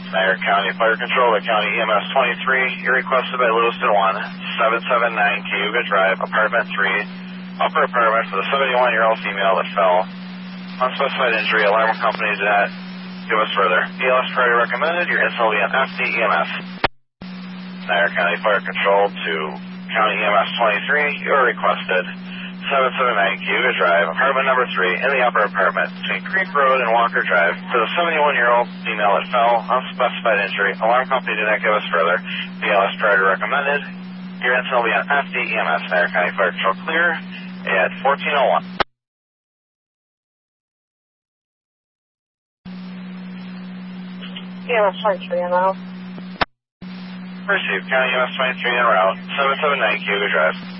Niagara County Fire Control, the County EMS 23. You're requested by Lewiston 1, 779 Cayuga Drive, Apartment 3, upper apartment for the 71-year-old female that fell. Unspecified injury, alarm company did not give us further. BLS priority recommended, your install will be on FD EMS. Niagara County Fire Control to County EMS 23, you are requested 779 Cayuga Drive, apartment number 3, in the upper apartment between Creek Road and Walker Drive for the 71-year-old female that fell. Unspecified injury, alarm company did not give us further. BLS priority recommended, your install will be on FD EMS. Niagara County Fire Control clear at 1401. EMS 23 en route. Received. County EMS 23 en route. 779 Cayuga Drive.